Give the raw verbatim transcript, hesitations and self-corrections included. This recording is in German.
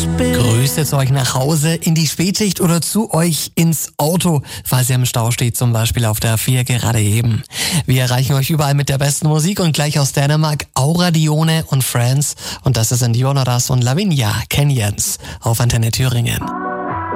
Grüßt es euch nach Hause, in die Spätschicht oder zu euch ins Auto, falls ihr im Stau steht, zum Beispiel auf der A vier gerade eben. Wir erreichen euch überall mit der besten Musik und gleich aus Dänemark Aura Dione und Friends. Und das sind Jonas und Lavinia Canyons auf Antenne Thüringen.